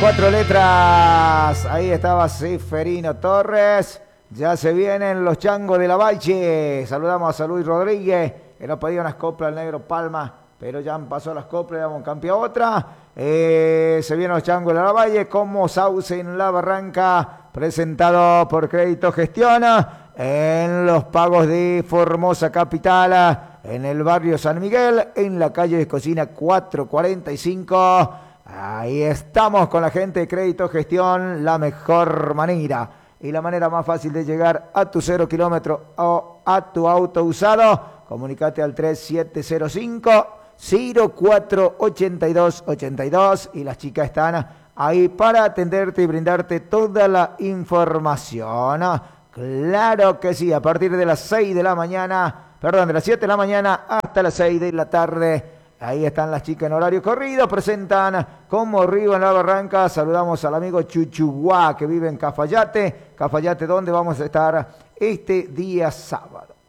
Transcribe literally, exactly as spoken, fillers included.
Cuatro letras, ahí estaba Seferino Torres. Ya se vienen los changos de la Valche. Saludamos a Luis Rodríguez, que nos pedía unas coplas al Negro Palma, pero ya han pasado las coplas, vamos a cambiar otra. Eh, se vienen los changos de la Valle, como Sauce en la Barranca, presentado por Crédito Gestión, en los pagos de Formosa Capital, en el barrio San Miguel, en la calle de Cocina cuatrocientos cuarenta y cinco. Ahí estamos con la gente de Crédito Gestión, la mejor manera y la manera más fácil de llegar a tu cero kilómetro o a tu auto usado. Comunicate al tres siete cero cinco, cero cuatro ocho dos ocho dos y las chicas están ahí para atenderte y brindarte toda la información. Claro que sí, a partir de las seis de la mañana, perdón, de las siete de la mañana hasta las seis de la tarde. Ahí están las chicas en horario corrido, presentan como Río en la Barranca. Saludamos al amigo Chuchuá que vive en Cafayate. Cafayate, donde vamos a estar este día sábado.